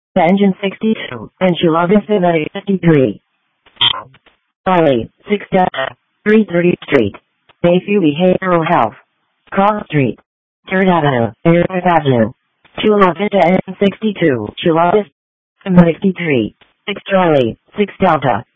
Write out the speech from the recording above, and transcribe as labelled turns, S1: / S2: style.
S1: Engine 62, and Chula Vista 53. Charlie, 6 Delta, 330 Street. Bayview Behavioral Health. Cross Street. 3rd Avenue, Fairfax Avenue. Chula Vista N62, Chula Vista 53. 6 Charlie, 6 Delta.